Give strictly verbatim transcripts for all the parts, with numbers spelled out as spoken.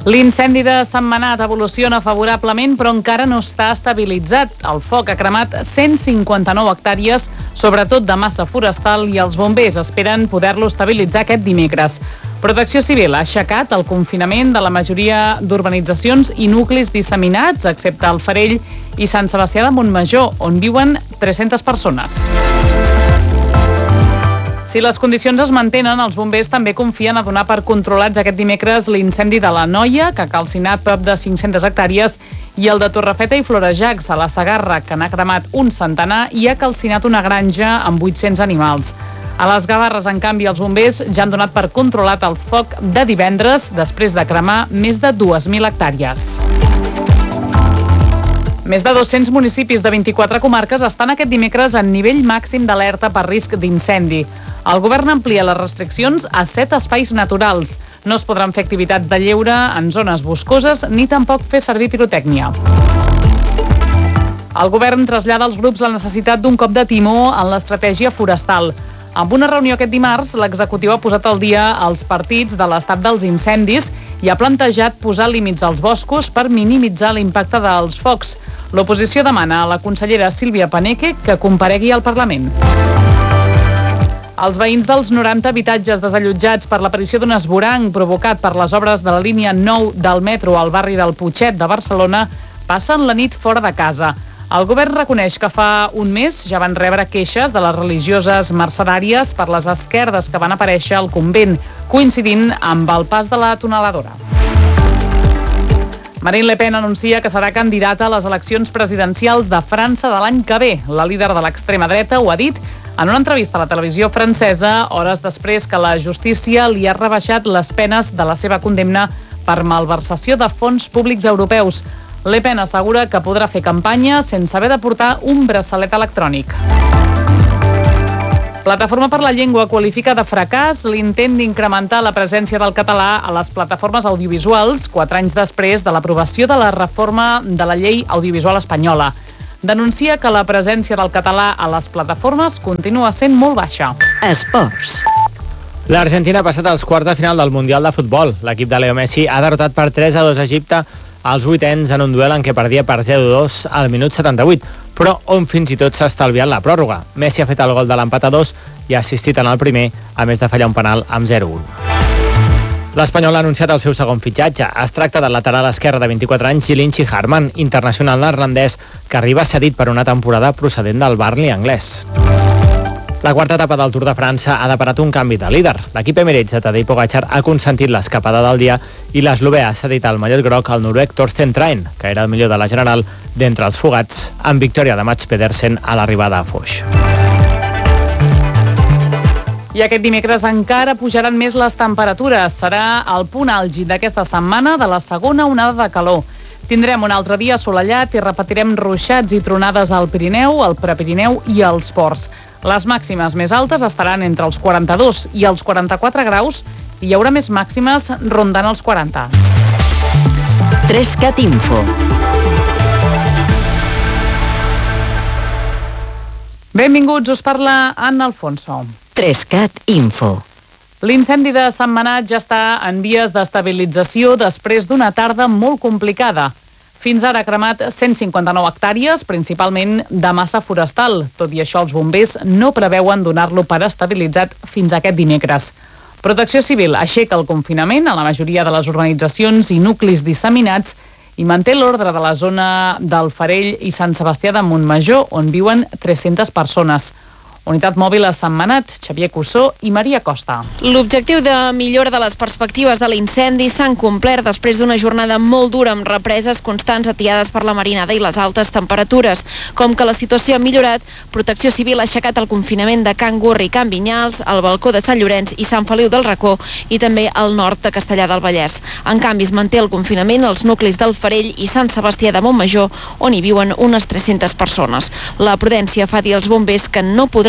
L'incendi de Sentmenat evoluciona favorablement, però encara no està estabilitzat. El foc ha cremat cent cinquanta-nou hectàrees, sobretot de massa forestal, i els bombers esperen poder-lo estabilitzar aquest dimecres. Protecció Civil ha aixecat el confinament de la majoria d'urbanitzacions i nuclis disseminats, excepte el Farell i Sant Sebastià de Montmajor, on viuen tres-centes persones. Si les condicions es mantenen, els bombers també confien a donar per controlats aquest dimecres l'incendi de la Noia, que ha calcinat prop de cinc-centes hectàrees, i el de Torrefeta i Florejacs, a la Segarra, que n'ha cremat un centenar i ha calcinat una granja amb vuit-cents animals. A les Gavarres, en canvi, els bombers ja han donat per controlat el foc de divendres, després de cremar més de dues mil hectàrees. Més de dos-cents municipis de vint-i-quatre comarques estan aquest dimecres en nivell màxim d'alerta per risc d'incendi. El govern amplia les restriccions a set espais naturals. No es podran fer activitats de lleure en zones boscoses ni tampoc fer servir pirotècnia. El govern trasllada als grups la necessitat d'un cop de timó en l'estratègia forestal. Amb una reunió aquest dimarts, l'executiu ha posat al dia els partits de l'estat dels incendis i ha plantejat posar límits als boscos per minimitzar l'impacte dels focs. L'oposició demana a la consellera Sílvia Paneque que comparegui al Parlament. Els veïns dels noranta habitatges desallotjats per l'aparició d'un esvoranc provocat per les obres de la línia nou del metro al barri del Putxet de Barcelona passen la nit fora de casa. El govern reconeix que fa un mes ja van rebre queixes de les religioses mercedàries per les esquerdes que van aparèixer al convent, coincidint amb el pas de la tuneladora. Marine Le Pen anuncia que serà candidata a les eleccions presidencials de França de l'any que ve. La líder de l'extrema dreta ho ha dit en una entrevista a la televisió francesa, hores després que la justícia li ha rebaixat les penes de la seva condemna per malversació de fons públics europeus. Le Pen assegura que podrà fer campanya sense haver de portar un braçalet electrònic. Plataforma per la Llengua qualifica de fracàs l'intent d'incrementar la presència del català a les plataformes audiovisuals quatre anys després de l'aprovació de la reforma de la llei audiovisual espanyola. Denuncia que la presència del català a les plataformes continua sent molt baixa. Esports. L'Argentina ha passat als quarts de final del Mundial de Futbol. L'equip de Leo Messi ha derrotat per tres a dos a Egipte als vuitens en un duel en què perdia per zero a dos al minut setanta-vuit, però on fins i tot s'ha estalviat la pròrroga. Messi ha fet el gol de l'empat a dos i ha assistit en el primer, a més de fallar un penal amb zero a un. L'Espanyol ha anunciat el seu segon fitxatge. Es tracta del lateral esquerre de vint-i-quatre anys, Jilinchi Harman, internacional neerlandès, que arriba cedit per una temporada procedent del Burnley anglès. La quarta etapa del Tour de França ha deparat un canvi de líder. L'equip Emirates de Tadej Pogačar ha consentit l'escapada del dia i l'eslovè ha cedit el mallot groc al noruec Torsten Train, que era el millor de la general d'entre els fugats, amb victòria de Mats Pedersen a l'arribada a Foix. I aquest dimecres encara pujaran més les temperatures. Serà el punt àlgid d'aquesta setmana de la segona onada de calor. Tindrem un altre dia assolellat i repetirem ruixats i tronades al Pirineu, al Prepirineu i als ports. Les màximes més altes estaran entre els quaranta-dos i els quaranta-quatre graus i hi haurà més màximes rondant els quaranta. Trescat Info. Benvinguts, us parla Anna Alfonso. Trescat Info. L'incendi de Sentmenat ja està en vies d'estabilització després d'una tarda molt complicada. Fins ara ha cremat cent cinquanta-nou hectàrees, principalment de massa forestal. Tot i això, els bombers no preveuen donar-lo per estabilitzat fins aquest dimecres. Protecció Civil aixeca el confinament a la majoria de les urbanitzacions i nuclis disseminats i manté l'ordre de la zona del Farell i Sant Sebastià de Montmajor, on viuen tres-centes persones. Unitat mòbil a Sentmenat, Xavier Cussó i Maria Costa. L'objectiu de millora de les perspectives de l'incendi s'han complert després d'una jornada molt dura amb represes constants atiades per la marinada i les altes temperatures. Com que la situació ha millorat, Protecció Civil ha aixecat el confinament de Can Gurri i Can Vinyals, el balcó de Sant Llorenç i Sant Feliu del Racó i també al nord de Castellar del Vallès. En canvi, es manté el confinament als nuclis del Farell i Sant Sebastià de Montmajor, on hi viuen unes tres-centes persones. La prudència fa dir als bombers que no podran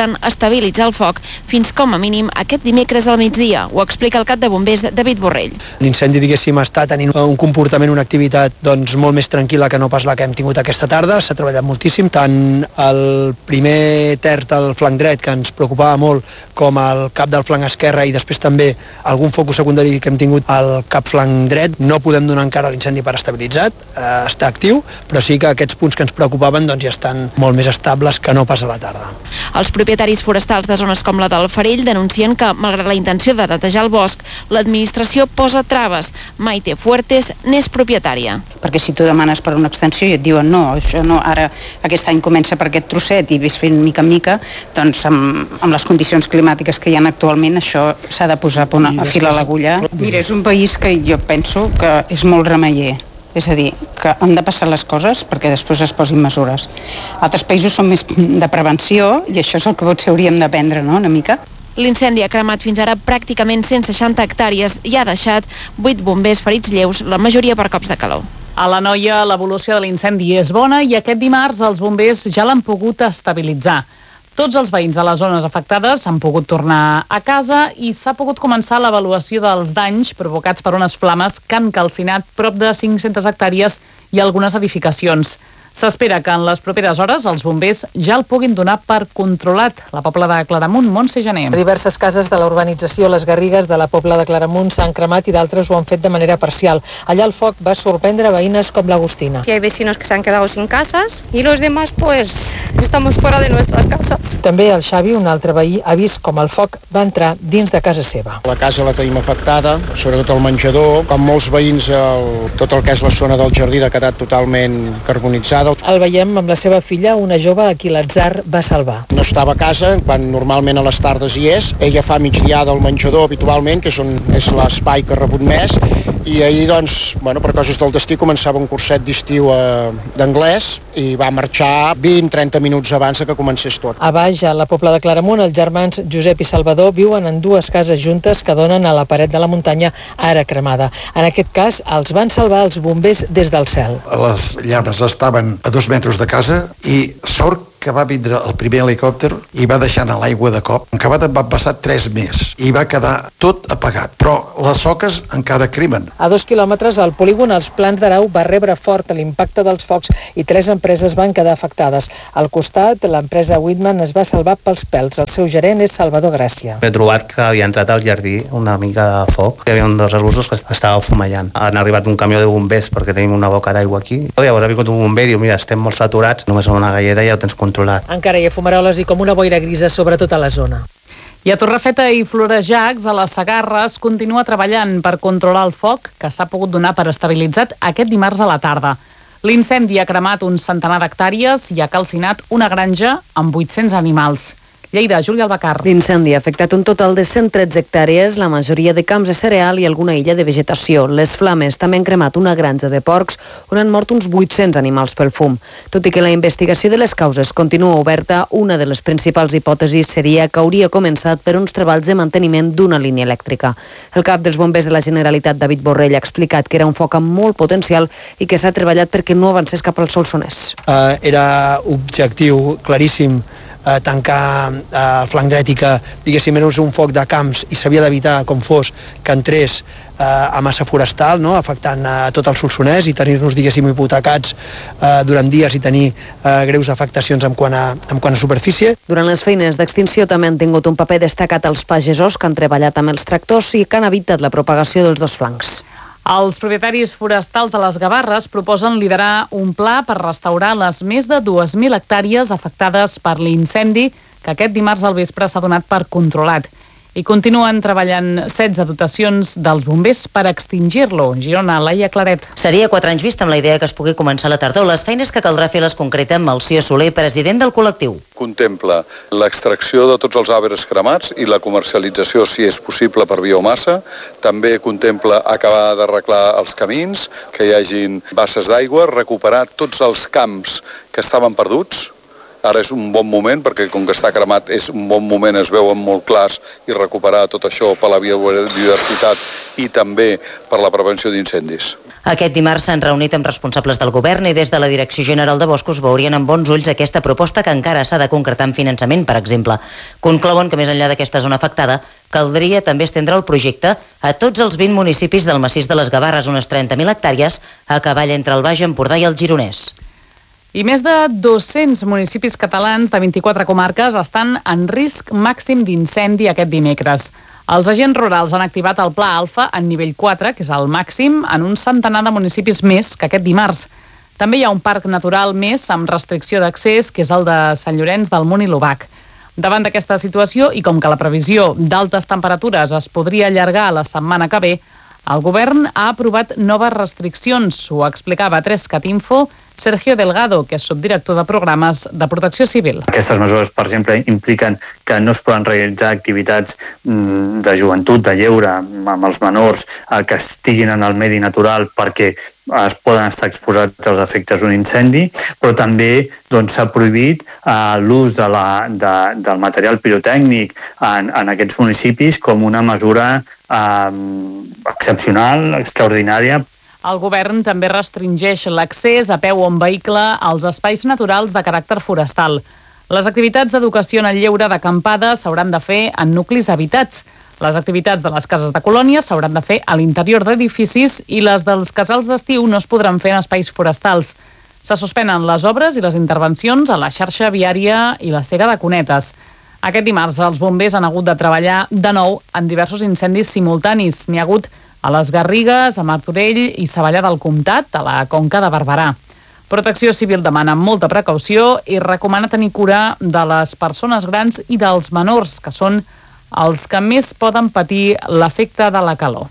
podran estabilitzar el foc fins com a mínim aquest dimecres al migdia. Ho explica el cap de bombers David Borrell. L'incendi, diguéssim, està tenint un comportament, una activitat doncs, molt més tranquil·la que no pas la que hem tingut aquesta tarda. S'ha treballat moltíssim, tant el primer terç del flanc dret, que ens preocupava molt, com el cap del flanc esquerre i després també algun focus secundari que hem tingut al cap flanc dret. No podem donar encara l'incendi per estabilitzat, eh, està actiu, però sí que aquests punts que ens preocupaven doncs, ja estan molt més estables que no pas a la tarda. Els propietaris forestals de zones com la del Farell denuncien que, malgrat la intenció de netejar el bosc, l'administració posa traves. Maite Fuertes n'és propietària. Perquè si tu demanes per una extensió i et diuen no, això no, ara aquest any comença per aquest trosset i ves fent mica en mica, doncs amb, amb les condicions climàtiques que hi ha actualment això s'ha de posar a fil a l'agulla. Mira, és un país que jo penso que és molt remeller. És a dir, que han de passar les coses perquè després es posin mesures. Altres països són més de prevenció i això és el que potser hauríem d'aprendre, no?, una mica. L'incendi ha cremat fins ara pràcticament cent seixanta hectàrees i ha deixat vuit bombers ferits lleus, la majoria per cops de calor. A l'Anoia l'evolució de l'incendi és bona i aquest dimarts els bombers ja l'han pogut estabilitzar. Tots els veïns de les zones afectades han pogut tornar a casa i s'ha pogut començar l'avaluació dels danys provocats per unes flames que han calcinat prop de cinc-centes hectàrees i algunes edificacions. S'espera que en les properes hores els bombers ja el puguin donar per controlat. La Pobla de Claramunt, Montse Gené. Diverses cases de la urbanització Les Garrigues de la Pobla de Claramunt s'han cremat i d'altres ho han fet de manera parcial. Allà el foc va sorprendre veïnes com l'Agustina. Hay vecinos que se han quedado sin casas y los demás pues estamos fuera de nuestras casas. També el Xavi, un altre veí, ha vist com el foc va entrar dins de casa seva. La casa la tenim afectada, sobretot el menjador. Com molts veïns, el, tot el que és la zona del jardí ha quedat totalment carbonitzat. El veiem amb la seva filla, una jove a qui l'atzar va salvar. No estava a casa, quan normalment a les tardes hi és. Ella fa migdiada al menjador habitualment, que és, on, és l'espai que ha rebut més, i ahir, doncs, bueno, per coses del destí, començava un curset d'estiu eh, d'anglès i va marxar vint a trenta minuts abans que comencés tot. A baix, a la Pobla de Claramunt, els germans Josep i Salvador viuen en dues cases juntes que donen a la paret de la muntanya ara cremada. En aquest cas, els van salvar els bombers des del cel. Les llames estaven a dos metres de casa i sort que va vindre el primer helicòpter i va deixar anar l'aigua de cop. En acabat en van passar tres més i va quedar tot apagat, però les soques encara cremen. A dos quilòmetres al polígon Els Plans d'Arau va rebre fort l'impacte dels focs i tres empreses van quedar afectades. Al costat, l'empresa Whitman es va salvar pels pèls. El seu gerent és Salvador Gràcia. He trobat que havia entrat al jardí una mica de foc. Hi havia un dels arbustos que estava fumellant. Han arribat un camió de bombers perquè tenim una boca d'aigua aquí. Llavors ha vingut un bomber i diu, mira, estem molt saturats, només amb una galleda ja ho tens controlat. Encara hi ha fumaroles i com una boira grisa sobre tota la zona. I a Torrefeta i Florejacs, a la Segarra, es continua treballant per controlar el foc que s'ha pogut donar per estabilitzat aquest dimarts a la tarda. L'incendi ha cremat un centenar d'hectàrees i ha calcinat una granja amb vuit-cents animals. Lleida, Júlia Albacar. L'incendi ha afectat un total de cent tretze hectàrees, la majoria de camps de cereal i alguna illa de vegetació. Les flames també han cremat una granja de porcs on han mort uns vuit-cents animals pel fum. Tot i que la investigació de les causes continua oberta, una de les principals hipòtesis seria que hauria començat per uns treballs de manteniment d'una línia elèctrica. El cap dels bombers de la Generalitat, David Borrell, ha explicat que era un foc amb molt potencial i que s'ha treballat perquè no avancés cap al Solsonès. Uh, era objectiu claríssim Eh, tancar eh, el flanc dret i que, diguéssim, era un foc de camps i s'havia d'evitar, com fos, que entrés eh, a massa forestal, no?, afectant a tot el Solsonès i tenir-nos, diguéssim, hipotecats eh, durant dies i tenir eh, greus afectacions en quant, a, en quant a superfície. Durant les feines d'extinció també han tingut un paper destacat els pagesos que han treballat amb els tractors i que han evitat la propagació dels dos flancs. Els propietaris forestals de les Gavarres proposen liderar un pla per restaurar les més de dues mil hectàrees afectades per l'incendi que aquest dimarts al vespre s'ha donat per controlat. I continuen treballant setze dotacions dels bombers per extingir-lo. Girona, Laia Claret. Seria quatre anys vist amb la idea que es pugui començar la tardor. Les feines que caldrà fer les concreta amb Melcior Soler, president del col·lectiu. Contempla l'extracció de tots els arbres cremats i la comercialització, si és possible, per biomassa. També contempla acabar d'arreglar els camins, que hi hagin basses d'aigua, recuperar tots els camps que estaven perduts Ara és un bon moment, perquè com que està cremat és un bon moment, es veuen molt clars, i recuperar tot això per la biodiversitat i també per la prevenció d'incendis. Aquest dimarts s'han reunit amb responsables del govern i des de la Direcció General de Boscos veurien amb bons ulls aquesta proposta que encara s'ha de concretar en finançament, per exemple. Conclouen que més enllà d'aquesta zona afectada, caldria també estendre el projecte a tots els vint municipis del massís de les Gavarres, unes trenta mil hectàrees, a cavall entre el Baix Empordà i el Gironès. I més de dos-cents municipis catalans de vint-i-quatre comarques estan en risc màxim d'incendi aquest dimecres. Els agents rurals han activat el Pla Alfa en nivell quatre, que és el màxim, en un centenar de municipis més que aquest dimarts. També hi ha un parc natural més amb restricció d'accés, que és el de Sant Llorenç del Munt i l'Obac. Davant d'aquesta situació, i com que la previsió d'altes temperatures es podria allargar a la setmana que ve, el govern ha aprovat noves restriccions. Ho explicava a tres cat info Sergio Delgado, que és subdirector de programes de protecció civil. Aquestes mesures, per exemple, impliquen que no es poden realitzar activitats de joventut, de lleure, amb els menors, que estiguin en el medi natural perquè es poden estar exposats als efectes d'un incendi, però també doncs, s'ha prohibit eh, l'ús de la, de, del material pirotècnic en, en aquests municipis com una mesura eh, excepcional, extraordinària. El govern també restringeix l'accés a peu o en vehicle als espais naturals de caràcter forestal. Les activitats d'educació en el lleure d'acampada s'hauran de fer en nuclis habitats. Les activitats de les cases de colònia s'hauran de fer a l'interior d'edificis i les dels casals d'estiu no es podran fer en espais forestals. Se suspenen les obres i les intervencions a la xarxa viària i la cega de cunetes. Aquest dimarts els bombers han hagut de treballar de nou en diversos incendis simultanis. N'hi ha hagut a les Garrigues, a Martorell i Savallà del Comtat, a la Conca de Barberà. Protecció Civil demana molta precaució i recomana tenir cura de les persones grans i dels menors, que són els que més poden patir l'efecte de la calor.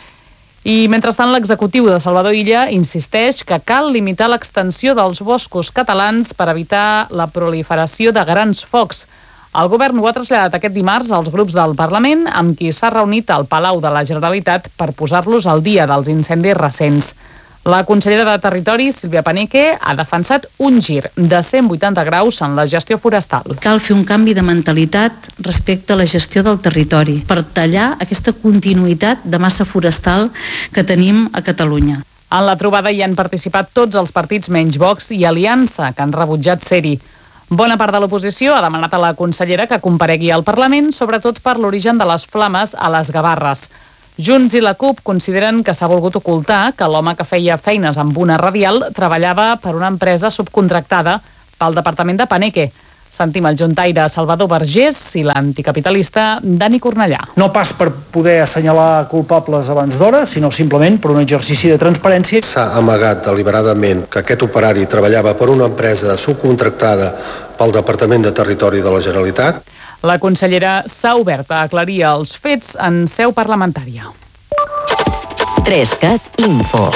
I mentrestant, l'executiu de Salvador Illa insisteix que cal limitar l'extensió dels boscos catalans per evitar la proliferació de grans focs. El govern ho ha traslladat aquest dimarts als grups del Parlament, amb qui s'ha reunit al Palau de la Generalitat per posar-los al dia dels incendis recents. La consellera de Territori, Sílvia Paneque, ha defensat un gir de cent vuitanta graus en la gestió forestal. Cal fer un canvi de mentalitat respecte a la gestió del territori per tallar aquesta continuïtat de massa forestal que tenim a Catalunya. En la trobada hi han participat tots els partits menys Vox i Aliança, que han rebutjat ser-hi. Bona part de l'oposició ha demanat a la consellera que comparegui al Parlament, sobretot per l'origen de les flames a les Gavarres. Junts i la CUP consideren que s'ha volgut ocultar que l'home que feia feines amb una radial treballava per una empresa subcontractada pel departament de Paneque. Sentim el juntaire Salvador Vergés i l'anticapitalista Dani Cornellà. No pas per poder assenyalar culpables abans d'hora, sinó simplement per un exercici de transparència. S'ha amagat deliberadament que aquest operari treballava per una empresa subcontractada pel Departament de Territori de la Generalitat. La consellera s'ha obert a aclarir els fets en seu parlamentària. tres cat info.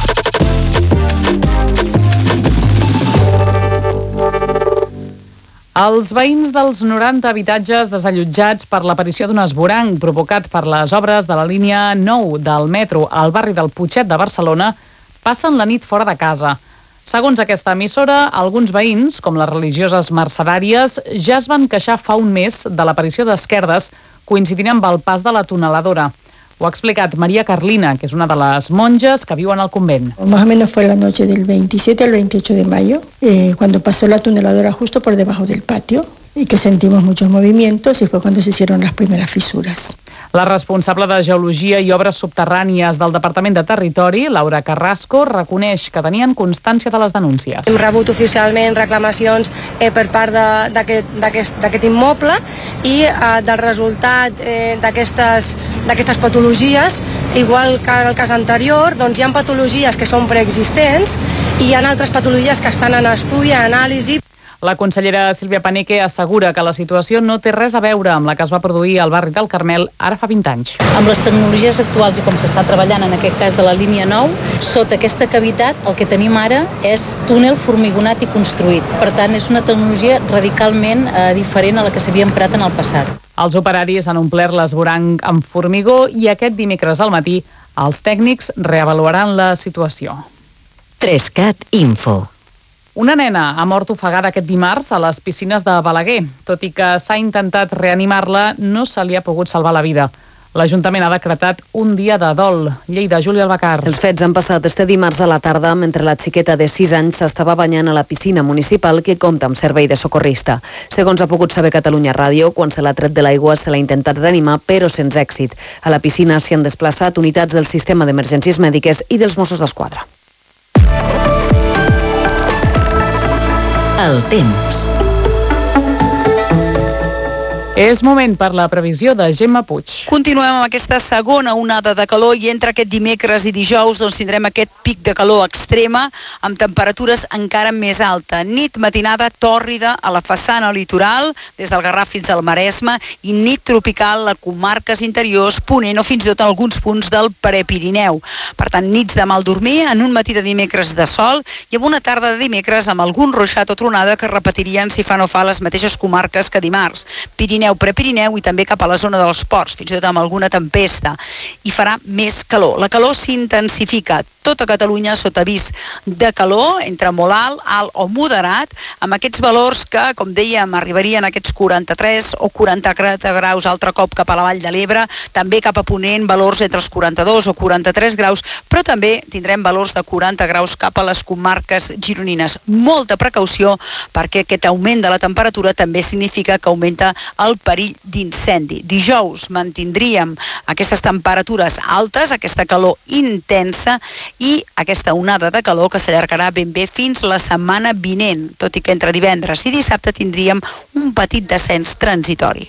Els veïns dels noranta habitatges desallotjats per l'aparició d'un esvoranc provocat per les obres de la línia nou del metro al barri del Putxet de Barcelona passen la nit fora de casa. Segons aquesta emissora, alguns veïns, com les religioses mercedàries, ja es van queixar fa un mes de l'aparició d'esquerdes coincidint amb el pas de la tuneladora. Ho ha explicat María Carlina, que es una de las monjas que viuen al convent. Más o menos fue la noche del veintisiete al veintiocho de mayo, eh, cuando pasó la tuneladora justo por debajo del patio y que sentimos muchos movimientos y fue cuando se hicieron las primeras fisuras. La responsable de Geologia i Obres Subterrànies del Departament de Territori, Laura Carrasco, reconeix que tenien constància de les denúncies. Hem rebut oficialment reclamacions eh, per part d'aquest immoble i eh, del resultat eh, d'aquestes patologies, igual que en el cas anterior, doncs hi ha patologies que són preexistents i hi ha altres patologies que estan en estudi, en anàlisi. La consellera Sílvia Paneque assegura que la situació no té res a veure amb la que es va produir al barri del Carmel ara fa vint anys. Amb les tecnologies actuals i com s'està treballant en aquest cas de la línia nou, sota aquesta cavitat el que tenim ara és túnel formigonat i construït. Per tant, és una tecnologia radicalment eh, diferent a la que s'havia emprat en el passat. Els operaris han omplert l'esvoranc amb formigó i aquest dimecres al matí els tècnics reavaluaran la situació. tres cat info. Una nena ha mort ofegada aquest dimarts a les piscines de Balaguer. Tot i que s'ha intentat reanimar-la, no se li ha pogut salvar la vida. L'Ajuntament ha decretat un dia de dol. Lleida, Júlia Albacar. Els fets han passat este dimarts a la tarda mentre la xiqueta de sis anys s'estava banyant a la piscina municipal que compta amb servei de socorrista. Segons ha pogut saber Catalunya Ràdio, quan se l'ha tret de l'aigua se l'ha intentat reanimar, però sense èxit. A la piscina s'hi han desplaçat unitats del sistema d'emergències mèdiques i dels Mossos d'Esquadra. El temps. És moment per la previsió de Gemma Puig. Continuem amb aquesta segona onada de calor i entre aquest dimecres i dijous doncs, tindrem aquest pic de calor extrema amb temperatures encara més alta. Nit matinada tòrrida a la façana litoral, des del Garraf fins al Maresme, i nit tropical a comarques interiors, Ponent o fins i tot en alguns punts del Prepirineu. Per tant, nits de mal dormir, en un matí de dimecres de sol i amb una tarda de dimecres amb algun ruixat o tronada que repetirien si fa no fa les mateixes comarques que dimarts. Pirineu, Prepirineu i també cap a la zona dels ports, fins i tot amb alguna tempesta. I farà més calor. La calor s'intensifica. Tota Catalunya sota avís de calor, entre molt alt, alt o moderat, amb aquests valors que, com dèiem, arribarien a aquests quaranta-tres o quaranta graus altre cop cap a la Vall de l'Ebre, també cap a Ponent, valors entre els quaranta-dos o quaranta-tres graus, però també tindrem valors de quaranta graus cap a les comarques gironines. Molta precaució, perquè aquest augment de la temperatura també significa que augmenta el perill d'incendi. Dijous mantindríem aquestes temperatures altes, aquesta calor intensa i aquesta onada de calor que s'allargarà ben bé fins la setmana vinent, tot i que entre divendres i dissabte tindríem un petit descens transitori.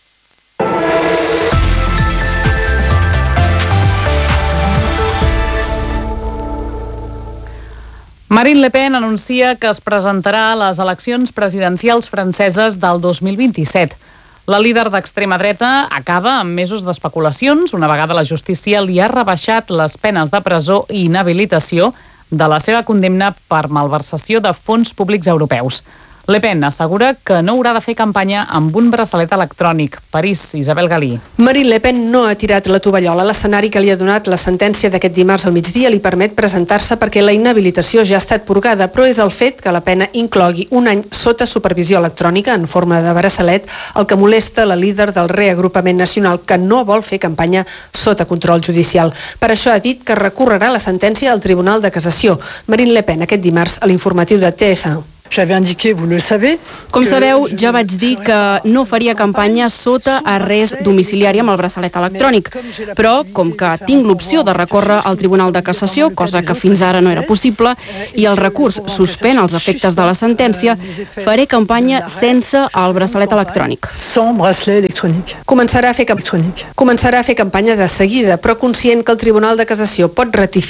Marine Le Pen anuncia que es presentarà a les eleccions presidencials franceses del dos mil vint-i-set. La líder d'extrema dreta acaba amb mesos d'especulacions, una vegada la justícia li ha rebaixat les penes de presó i inhabilitació de la seva condemna per malversació de fons públics europeus. Le Pen assegura que no haurà de fer campanya amb un braçalet electrònic. París, Isabel Galí. Marine Le Pen no ha tirat la tovallola. L'escenari que li ha donat la sentència d'aquest dimarts al migdia li permet presentar-se perquè la inhabilitació ja ha estat purgada, però és el fet que la pena inclogui un any sota supervisió electrònica en forma de braçalet el que molesta la líder del reagrupament nacional, que no vol fer campanya sota control judicial. Per això ha dit que recorrerà la sentència al Tribunal de Cassació. Marine Le Pen aquest dimarts a l'informatiu de T F un. Com sabeu, ja vaig dir que no faria campanya sota arrest domiciliari amb el braçalet electrònic, però com que tinc l'opció de recórrer al Tribunal de Cassació, cosa que fins ara no era possible, i el recurs suspèn els efectes de la sentència, faré campanya sense el braçalet electrònic. Començarà a fer, Començarà a fer campanya de seguida, però conscient que el Tribunal de Cassació pot ratificar